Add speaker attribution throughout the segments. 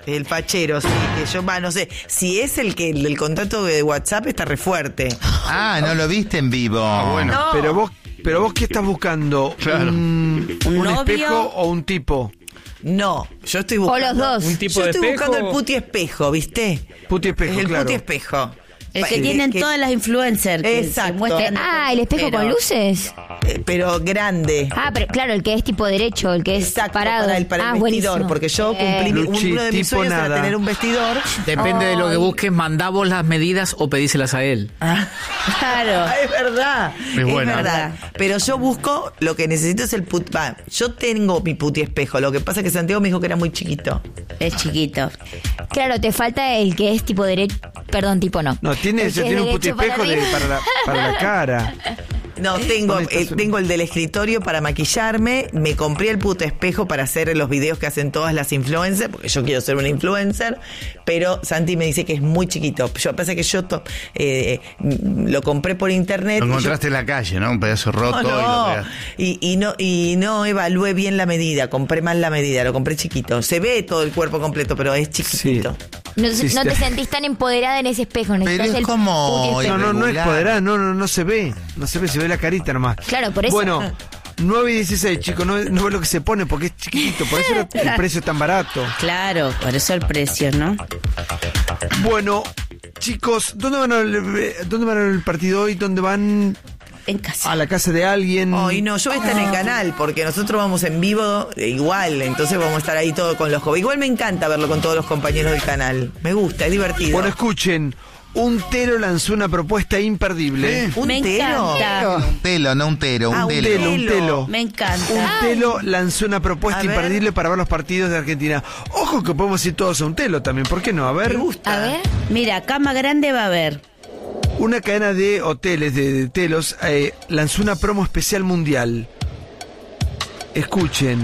Speaker 1: El fachero, sí, que yo, no sé, si es el contrato de WhatsApp está re fuerte.
Speaker 2: ¿No lo viste en vivo?
Speaker 3: Bueno,
Speaker 1: No.
Speaker 3: pero vos ¿qué estás buscando?
Speaker 2: Claro.
Speaker 3: ¿Un espejo o un tipo?
Speaker 1: No, yo estoy buscando...
Speaker 4: O los dos.
Speaker 5: Un tipo
Speaker 1: yo
Speaker 5: de
Speaker 1: estoy
Speaker 5: espejo.
Speaker 1: buscando el puti espejo, ¿viste?
Speaker 3: Puti espejo,
Speaker 1: El
Speaker 3: claro.
Speaker 1: puti espejo.
Speaker 6: El que tienen todas las influencers. Que
Speaker 1: Exacto.
Speaker 6: se muestran
Speaker 4: ¿el espejo
Speaker 6: pero-
Speaker 4: con luces?
Speaker 1: Pero grande.
Speaker 4: Pero claro, el que es tipo derecho, el que es
Speaker 1: Exacto,
Speaker 4: parado.
Speaker 1: para el vestidor,
Speaker 4: buenísimo.
Speaker 1: porque yo cumplí
Speaker 3: Luchi,
Speaker 1: uno de mis
Speaker 3: tipo
Speaker 1: sueños era
Speaker 3: nada.
Speaker 1: tener un vestidor.
Speaker 5: Depende de lo que
Speaker 4: Ay.
Speaker 5: busques, mandá vos las medidas o pedíselas a él.
Speaker 6: Claro.
Speaker 1: Es verdad,
Speaker 5: Es bueno.
Speaker 1: verdad. Pero yo busco, lo que necesito es el yo tengo mi puti espejo, lo que pasa es que Santiago me dijo que era muy chiquito.
Speaker 6: Es chiquito.
Speaker 4: Claro, te falta el que es tipo derecho. Perdón, tipo no.
Speaker 3: No,
Speaker 4: El
Speaker 3: tiene
Speaker 4: que es
Speaker 3: un puti
Speaker 4: derecho para
Speaker 3: espejo
Speaker 4: arriba.
Speaker 3: para la cara.
Speaker 1: No, tengo el del escritorio para maquillarme, me compré el puto espejo para hacer los videos que hacen todas las influencers, porque yo quiero ser una influencer, pero Santi me dice que es muy chiquito. Yo pasa que yo lo compré por internet.
Speaker 2: Lo
Speaker 1: y yo-
Speaker 2: encontraste en la calle, ¿no? Un pedazo roto.
Speaker 1: No,
Speaker 2: Y lo pegaste.
Speaker 1: y no evalué bien la medida, compré mal la medida, lo compré chiquito. Se ve todo el cuerpo completo, pero es chiquitito.
Speaker 4: No,
Speaker 3: Sí,
Speaker 4: no
Speaker 3: sí.
Speaker 4: te sentís tan empoderada en ese espejo.
Speaker 2: Pero
Speaker 4: necesitas
Speaker 2: es
Speaker 4: el
Speaker 2: como-
Speaker 4: puti espejo.
Speaker 3: No es
Speaker 2: Irregular.
Speaker 3: poderá, no se ve. No se ve, se ve la carita nomás.
Speaker 4: Claro, por eso.
Speaker 3: Bueno, 9.16, chicos, no es lo que se pone porque es chiquitito, por eso el precio es tan barato.
Speaker 6: Claro, por eso el precio, ¿no?
Speaker 3: Bueno, chicos, ¿dónde van a ver el partido hoy? ¿Dónde van?
Speaker 6: En casa.
Speaker 3: ¿A la casa de alguien?
Speaker 1: Ay, no, yo voy a estar en el canal, porque nosotros vamos en vivo igual, entonces vamos a estar ahí todo con los jóvenes. Igual me encanta verlo con todos los compañeros del canal. Me gusta, es divertido.
Speaker 3: Bueno, escuchen, un tero lanzó una propuesta imperdible.
Speaker 1: ¿Un
Speaker 6: Me
Speaker 1: tero?
Speaker 6: encanta.
Speaker 2: Un telo, no un tero,
Speaker 1: Ah,
Speaker 2: un
Speaker 1: un
Speaker 2: telo.
Speaker 3: Un telo.
Speaker 6: Me encanta.
Speaker 3: Un telo lanzó una propuesta
Speaker 1: A ver.
Speaker 3: imperdible para ver los partidos de Argentina. Ojo que podemos ir todos a un telo también, ¿por qué no? A ver.
Speaker 1: Me gusta.
Speaker 4: A ver.
Speaker 6: Mira, cama grande va a haber.
Speaker 3: Una cadena de hoteles, de telos, lanzó una promo especial mundial. Escuchen.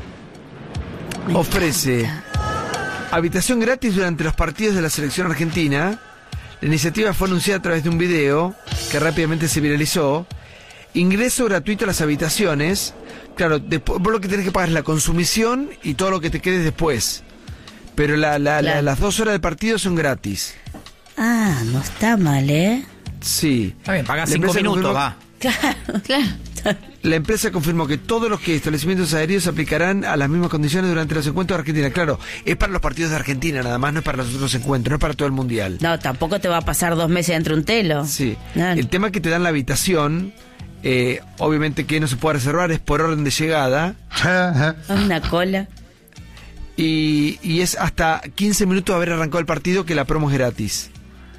Speaker 3: Ofrece habitación gratis durante los partidos de la selección argentina. La iniciativa fue anunciada a través de un video que rápidamente se viralizó. Ingreso gratuito a las habitaciones. Claro, después, vos lo que tenés que pagar es la consumición y todo lo que te quedes después. Pero las 2 horas de partido son gratis.
Speaker 6: Ah, no está mal, ¿eh?
Speaker 3: Sí.
Speaker 5: Está bien, pagás
Speaker 3: La
Speaker 5: 5
Speaker 3: empresa
Speaker 5: minutos,
Speaker 3: confirmó-
Speaker 5: va.
Speaker 4: Claro.
Speaker 3: La empresa confirmó que todos los establecimientos aéreos aplicarán a las mismas condiciones durante los encuentros de Argentina. Claro, es para los partidos de Argentina nada más, no es para los otros encuentros, no es para todo el mundial.
Speaker 6: No, tampoco te va a pasar 2 meses entre un telo.
Speaker 3: Sí.
Speaker 6: No.
Speaker 3: El tema es que te dan la habitación, obviamente que no se puede reservar, es por orden de llegada.
Speaker 6: Una cola.
Speaker 3: Y es hasta 15 minutos de haber arrancado el partido que la promo es gratis.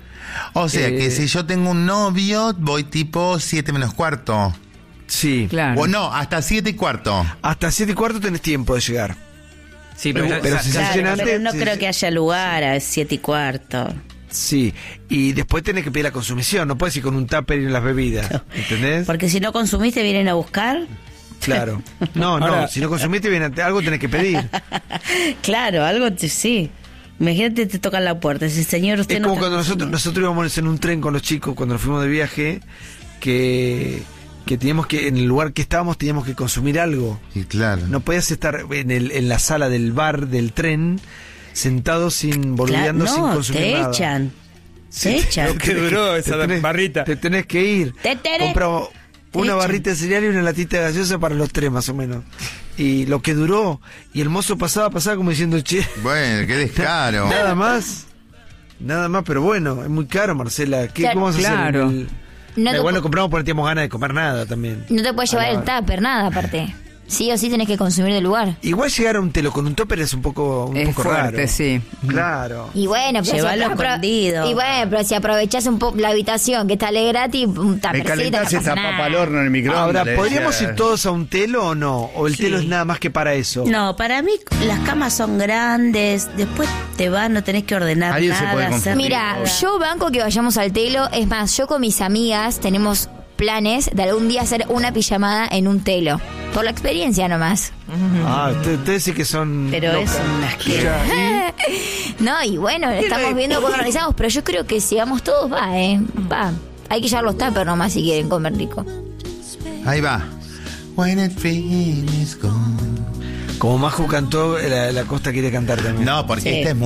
Speaker 2: O sea que si yo tengo un novio, voy tipo 7 menos cuarto.
Speaker 3: Sí.
Speaker 5: Claro.
Speaker 2: O no, hasta 7 y cuarto.
Speaker 3: Hasta 7 y cuarto tenés tiempo de llegar.
Speaker 5: Sí,
Speaker 3: pero si se
Speaker 6: Claro,
Speaker 3: llena
Speaker 6: pero
Speaker 3: antes,
Speaker 6: no
Speaker 3: sí,
Speaker 6: creo
Speaker 3: sí.
Speaker 6: que haya lugar a 7 y cuarto.
Speaker 3: Sí. Y después tenés que pedir la consumición, no puedes ir con un tupper y las bebidas. ¿Entendés?
Speaker 6: Porque si no consumiste, vienen a buscar.
Speaker 3: Claro. No,
Speaker 5: Ahora-
Speaker 3: si no consumiste bien, algo tenés que pedir.
Speaker 6: Claro, algo sí. Imagínate, te tocan la puerta. Ese señor, usted
Speaker 3: Es
Speaker 6: no
Speaker 3: como
Speaker 6: está
Speaker 3: cuando
Speaker 6: consumiendo.
Speaker 3: nosotros íbamos en un tren con los chicos, cuando nos fuimos de viaje, que teníamos que, en el lugar que estábamos, teníamos que consumir algo.
Speaker 2: Y claro.
Speaker 3: No podías estar en la sala del bar del tren, sentado boludeando
Speaker 6: Claro,
Speaker 3: sin
Speaker 6: no,
Speaker 3: consumir
Speaker 6: te
Speaker 3: nada.
Speaker 6: echan.
Speaker 3: Sí,
Speaker 6: Te echan.
Speaker 5: Lo que duró esa barrita.
Speaker 3: Te tenés que ir.
Speaker 6: Te tenés-
Speaker 3: Compramos
Speaker 6: te
Speaker 3: una
Speaker 6: echan.
Speaker 3: barrita de cereal y una latita de gaseosa para los 3 más o menos. Y lo que duró, y el mozo pasaba como diciendo, che,
Speaker 2: Bueno, qué descaro.
Speaker 3: nada más, pero bueno, es muy caro, Marcela.
Speaker 4: Claro,
Speaker 3: ¿Cómo vas a
Speaker 5: claro.
Speaker 3: hacer?
Speaker 4: No te
Speaker 3: Igual
Speaker 4: pu-
Speaker 3: lo compramos porque no teníamos ganas de comer nada también.
Speaker 4: No te puedes llevar el tupper, nada aparte. Sí o sí tenés que consumir del lugar.
Speaker 3: Igual llegar a un telo con un topper es un poco
Speaker 5: Es
Speaker 3: poco
Speaker 5: fuerte,
Speaker 3: raro.
Speaker 5: sí.
Speaker 3: Claro.
Speaker 4: Y bueno, pero
Speaker 6: Llévalo
Speaker 4: si
Speaker 6: escondido.
Speaker 4: Y bueno, pero si aprovechás un poco la habitación que sale gratis, un
Speaker 2: Me
Speaker 4: tuppercito, no
Speaker 2: calentás
Speaker 4: pasa
Speaker 2: esa
Speaker 4: nada.
Speaker 2: papa al horno en el microondas.
Speaker 3: Ahora,
Speaker 2: le
Speaker 3: ¿podríamos
Speaker 2: decía.
Speaker 3: ir todos a un telo o no? ¿O el
Speaker 6: Sí.
Speaker 3: telo es nada más que para eso?
Speaker 6: No, para mí las camas son grandes. Después te vas, no tenés que ordenar
Speaker 2: Alguien se
Speaker 6: nada.
Speaker 2: puede
Speaker 6: hacer
Speaker 2: confundir.
Speaker 4: Mira,
Speaker 6: nada.
Speaker 4: yo banco que vayamos al telo. Es más, yo con mis amigas tenemos planes de algún día hacer una pijamada en un telo. Por la experiencia nomás.
Speaker 3: Ah, ustedes sí que son...
Speaker 6: Pero
Speaker 3: locas.
Speaker 6: es una asqueroso.
Speaker 3: Ya,
Speaker 4: No, y bueno, estamos viendo cómo organizamos, pero yo creo que si vamos todos, va. Hay que llevar los tuppers nomás si quieren comer rico.
Speaker 2: Ahí va. When it feels gone.
Speaker 3: Como Majo cantó, la Costa quiere cantar también.
Speaker 2: No, porque
Speaker 6: Sí.
Speaker 2: esta es